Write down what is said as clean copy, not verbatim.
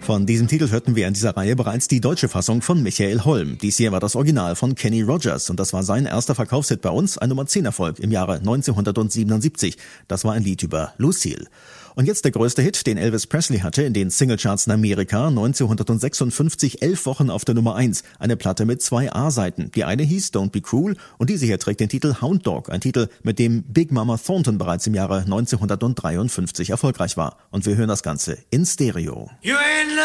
Von diesem Titel hörten wir in dieser Reihe bereits die deutsche Fassung von Michael Holm. Dies hier war das Original von Kenny Rogers und das war sein erster Verkaufshit bei uns, ein Nummer-10-Erfolg im Jahre 1977. Das war ein Lied über Lucille. Und jetzt der größte Hit, den Elvis Presley hatte in den Singlecharts in Amerika, 1956, 11 Wochen auf der Nummer 1. Eine Platte mit 2 A-Seiten. Die eine hieß Don't Be Cruel und diese hier trägt den Titel Hound Dog, ein Titel, mit dem Big Mama Thornton bereits im Jahre 1953 erfolgreich war. Und wir hören das Ganze in Stereo.